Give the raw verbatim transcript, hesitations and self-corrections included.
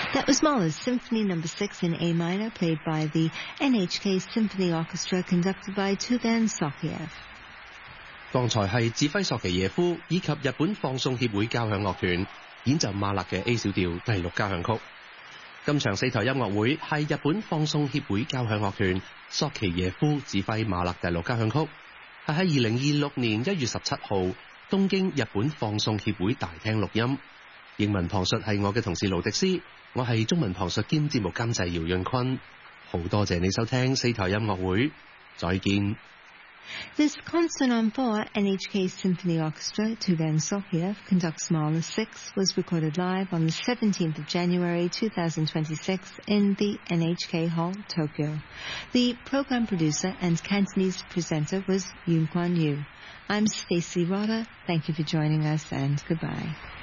That was Mahler's Symphony Number Six in A minor, played by the N H K Symphony Orchestra, conducted by Tuban Sokiev. 剛才係指揮索奇耶夫以及日本放送協會交響樂團演奏馬勒嘅 A 小調第六交響曲。今場四台音樂會係日本放送協會交響樂團索奇耶夫指揮馬勒第六交響曲，係喺二零二六年一月十七號東京日本放送協會大廳錄音。英文旁述係我嘅同事盧迪斯，我係中文旁述兼節目監製姚潤坤。好多謝你收聽四台音樂會，再見。 This concert on four N H K Symphony Orchestra, Tuban Sokiev conducts Mahler six, was recorded live on the seventeenth of January two thousand twenty-six in the N H K Hall, Tokyo. The program producer and Cantonese presenter was Yoon Kwan Yu. I'm Stacey Rotter. Thank you for joining us, and goodbye.